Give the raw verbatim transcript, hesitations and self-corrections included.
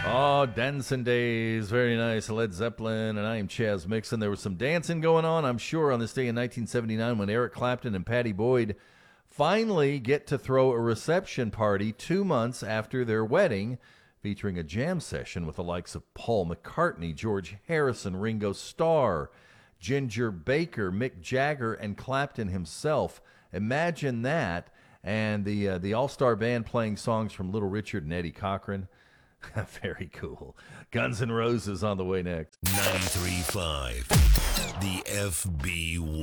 Oh, dancing days. Very nice. Led Zeppelin, and I am Chaz Mixon. There was some dancing going on, I'm sure, on this day in nineteen seventy-nine when Eric Clapton and Pattie Boyd finally get to throw a reception party two months after their wedding, featuring a jam session with the likes of Paul McCartney, George Harrison, Ringo Starr, Ginger Baker, Mick Jagger, and Clapton himself. Imagine that. And the uh, the all-star band playing songs from Little Richard and Eddie Cochran. Very cool. Guns N' Roses on the way next. ninety-three point five, the F B